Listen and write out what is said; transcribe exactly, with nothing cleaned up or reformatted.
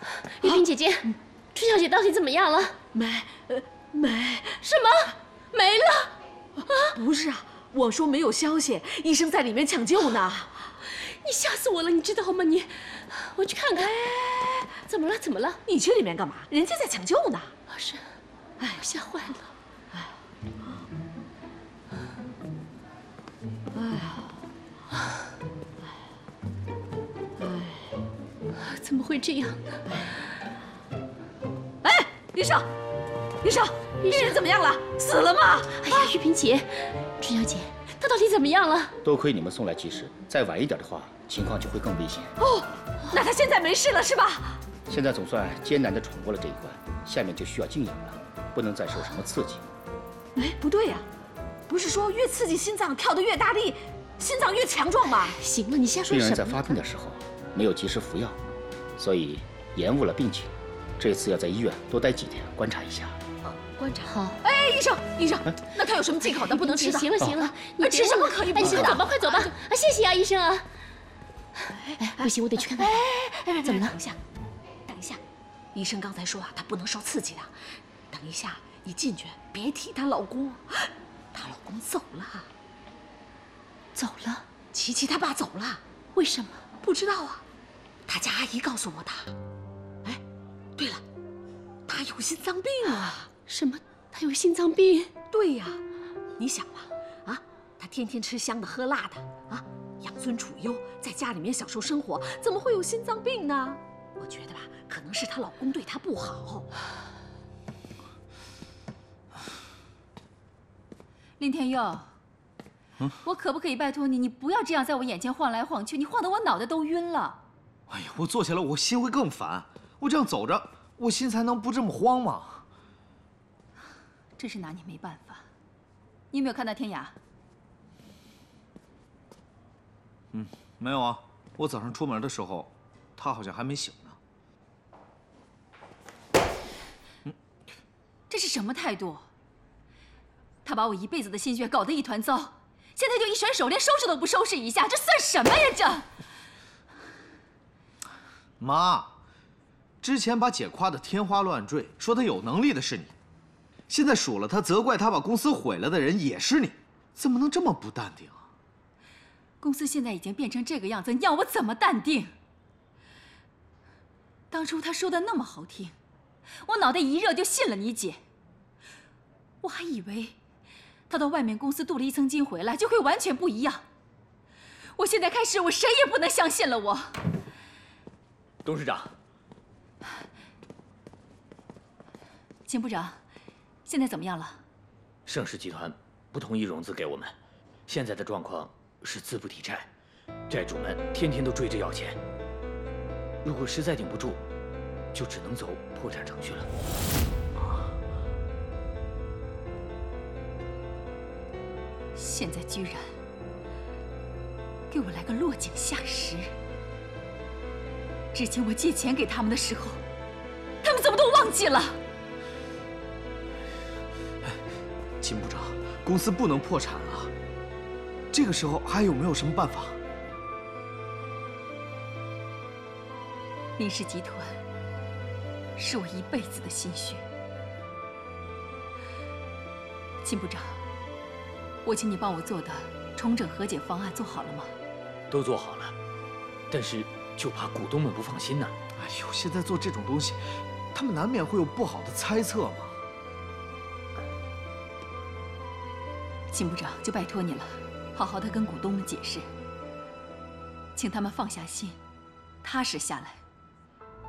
玉萍姐姐，春小姐到底怎么样了？ 没，呃，没。 什么？没了？ 啊，不是啊，我说没有消息，医生在里面抢救呢。 你吓死我了，你知道吗？你，我去看看。哎，怎么了？怎么了？ 你去里面干嘛？人家在抢救呢。 是，哎，我吓坏了。哎， 哎呀，哎， 怎么会这样呢？ 哎，医生，医生， 医生怎么样了？死了吗？ 哎呀，玉萍姐，春小姐，她到底怎么样了？ 多亏你们送来及时，再晚一点的话，情况就会更危险。 哦，那她现在没事了是吧？ 现在总算艰难地闯过了这一关，下面就需要静养了，不能再受什么刺激。 哎，不对呀，不是说越刺激心脏跳得越大力，心脏越强壮吗？ 行了，你瞎说什么？ 病人在发病的时候没有及时服药，所以延误了病情。这次要在医院多待几天，观察一下。 啊，观察好。 哎，医生，医生，那他有什么忌口的不能吃的？ 行了行了，你吃什么可以不吃的？ 走吧，快走吧。啊，谢谢啊，医生啊。哎，不行，我得去看看。 哎， 怎么了？ 等一下，等一下，医生刚才说啊，她不能受刺激的。等一下，一进去别提她老公，她老公走了。 走了？ 琪琪他爸走了， 为什么？ 不知道啊，他家阿姨告诉我的。哎，对了，他有心脏病啊！ 什么？他有心脏病？ 对呀，你想吧，啊，他天天吃香的喝辣的，啊，养尊处优，在家里面享受生活，怎么会有心脏病呢？我觉得吧，可能是她老公对她不好。 林天佑。嗯，我可不可以拜托你，你不要这样在我眼前晃来晃去，你晃得我脑袋都晕了。 哎呀，我坐下来我心会更烦，我这样走着，我心才能不这么慌嘛。 真是拿你没办法。你有没有看到天涯？ 嗯，没有啊。我早上出门的时候，他好像还没醒呢。 嗯，这是什么态度？他把我一辈子的心血搞得一团糟。现在就一甩手，连收拾都不收拾一下，这算什么呀？这， 妈，之前把姐夸得天花乱坠，说她有能力的是你，现在数了她责怪她把公司毁了的人也是你，怎么能这么不淡定啊？ 公司现在已经变成这个样子，你要我怎么淡定？当初他说的那么好听，我脑袋一热就信了你姐，我还以为。他到外面公司镀了一层金回来，就会完全不一样。我现在开始，我谁也不能相信了。我， 董事长， 秦部长，现在怎么样了？ 盛世集团不同意融资给我们，现在的状况是资不抵债，债主们天天都追着要钱。如果实在顶不住，就只能走破产程序了。 现在居然给我来个落井下石！之前我借钱给他们的时候，他们怎么都忘记了？ 秦部长，公司不能破产了，这个时候还有没有什么办法？ 林氏集团是我一辈子的心血，秦部长。我请你帮我做的重整和解方案做好了吗？ 都做好了，但是就怕股东们不放心呐。 哎呦，现在做这种东西，他们难免会有不好的猜测嘛。 秦部长，就拜托你了，好好的跟股东们解释，请他们放下心，踏实下来。